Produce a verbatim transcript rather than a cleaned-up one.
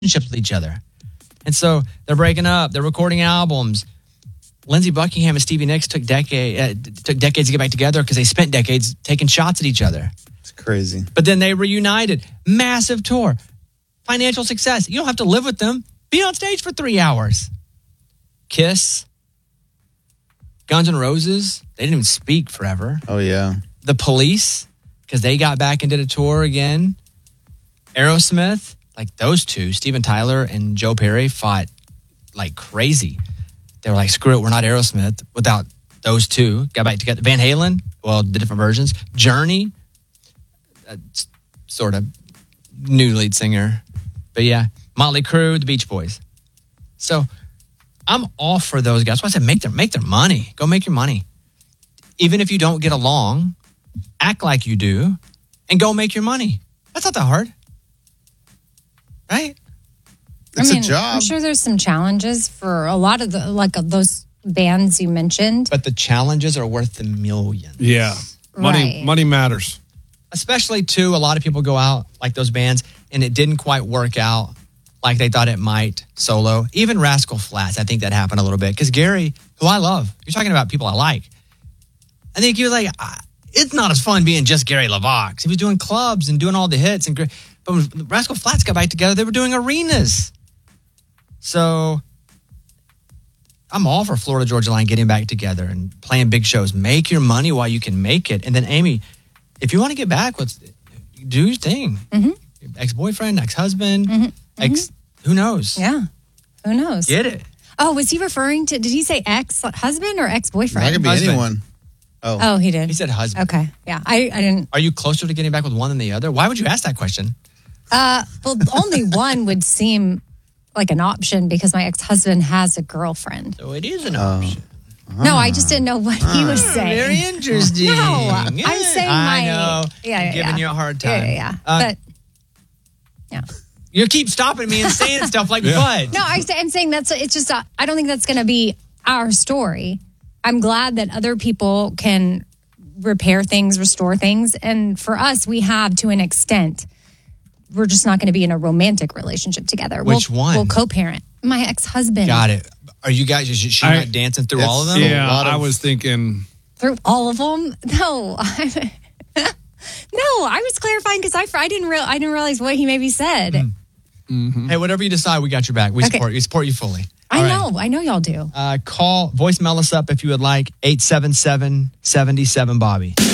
with each other. And so they're breaking up. They're recording albums. Lindsey Buckingham and Stevie Nicks took, decade, uh, took decades to get back together because they spent decades taking shots at each other. It's crazy. But then they reunited. Massive tour. Financial success. You don't have to live with them. Be on stage for three hours. Kiss. Guns N' Roses. They didn't even speak forever. Oh, yeah. The Police, because they got back and did a tour again. Aerosmith. Like those two, Steven Tyler and Joe Perry, fought like crazy. They were like, screw it, we're not Aerosmith without those two. Got back together. Van Halen, well, the different versions. Journey, uh, sort of new lead singer. But yeah, Motley Crue, the Beach Boys. So I'm all for those guys. That's why I said make their, make their money. Go make your money. Even if you don't get along, act like you do and go make your money. That's not that hard. Right? It's I mean, a job. I'm sure there's some challenges for a lot of the, like uh, those bands you mentioned. But the challenges are worth the millions. Yeah. Money Right. money matters. Especially, too, a lot of people go out like those bands and it didn't quite work out like they thought it might solo. Even Rascal Flatts, I think that happened a little bit. Because Gary, who I love, you're talking about people I like. I think he was like, ah, it's not as fun being just Gary LaVox. He was doing clubs and doing all the hits. and. But when Rascal Flatts got back together, they were doing arenas. So I'm all for Florida Georgia Line getting back together and playing big shows. Make your money while you can make it. And then, Amy, if you want to get back, let's do your thing. Mm-hmm. Ex-boyfriend, ex-husband, mm-hmm. ex, who knows? Yeah. Who knows? Get it. Oh, was he referring to, did he say ex-husband or ex-boyfriend? That could be Husband. anyone. Oh. Oh, he did. He said husband. Okay. Yeah. I, I didn't. Are you closer to getting back with one than the other? Why would you ask that question? Uh, well, only one would seem like an option because my ex-husband has a girlfriend. So it is an option. No, I just didn't know what he was saying. Very interesting. No, Yeah. I'm saying I my. know. Yeah, I'm yeah, giving yeah. you a hard Yeah, time. yeah, yeah. Uh, but yeah. You keep stopping me and saying stuff like, Yeah. but. No, I, say- I'm saying that's. It's just. Uh, I don't think that's going to be our story. I'm glad that other people can repair things, restore things, and for us, we have to an extent. We're just not going to be in a romantic relationship together. Which we'll, one? We'll co-parent. My ex-husband. Got it. Are you guys, is she I- not dancing through It's- all of them? Yeah, lot of- I was thinking Through all of them? No. no, I was clarifying because I, I didn't real I didn't realize what he maybe said. Mm. Hey, whatever you decide, we got your back. We Okay. support you. Support you fully. I All right. know. I know y'all do. Uh, call, voicemail us up if you would like, eight seven seven, seven seven, Bobby.